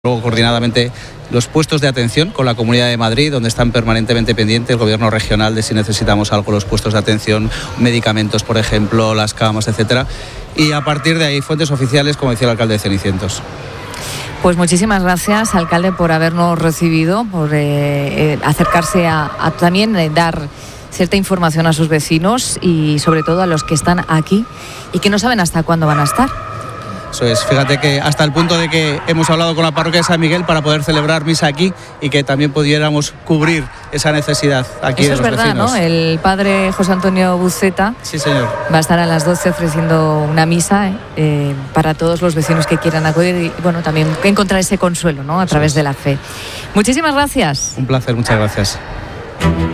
Luego, coordinadamente, los puestos de atención con la Comunidad de Madrid, donde están permanentemente pendientes el gobierno regional de si necesitamos algo, los puestos de atención, medicamentos, por ejemplo, las camas, etcétera. Y a partir de ahí, fuentes oficiales, como decía el alcalde de Cenicientos. Pues muchísimas gracias, alcalde, por habernos recibido, por acercarse a también dar cierta información a sus vecinos y sobre todo a los que están aquí y que no saben hasta cuándo van a estar. Eso es, fíjate que hasta el punto de que hemos hablado con la parroquia de San Miguel para poder celebrar misa aquí y que también pudiéramos cubrir esa necesidad aquí. Eso de los es verdad, vecinos. ¿no? El padre José Antonio Buceta, sí, señor, va a estar a las 12 ofreciendo una misa para todos los vecinos que quieran acudir y bueno, también encontrar ese consuelo, ¿no? A través de la fe. Muchísimas gracias. Un placer, muchas gracias.